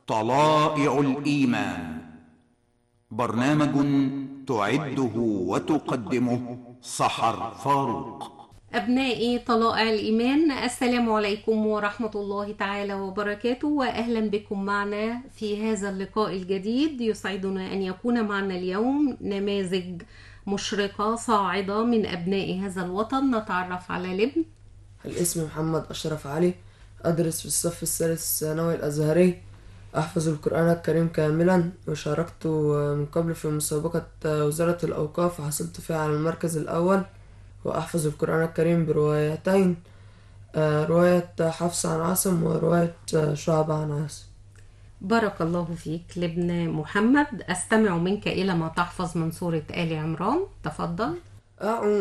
طلائع الإيمان، برنامج تعده وتقدمه سحر فاروق. أبنائي طلائع الإيمان، السلام عليكم ورحمة الله تعالى وبركاته، وأهلا بكم معنا في هذا اللقاء الجديد. يسعدنا أن يكون معنا اليوم نماذج مشرقة صاعدة من أبناء هذا الوطن. نتعرف على لبن. الاسم محمد أشرف علي، أدرس في الصف الثالث الثانوي الأزهري، أحفظ القرآن الكريم كاملا، وشاركت من قبل في مسابقة وزارة الأوقاف وحصلت فيها على المركز الأول. وأحفظ القرآن الكريم بروايتين، رواية حفص عن عاصم ورواية شعب عن عاصم. بارك الله فيك لبن محمد. أستمع منك إلى ما تحفظ من سورة آل عمران. تفضل. أعوذ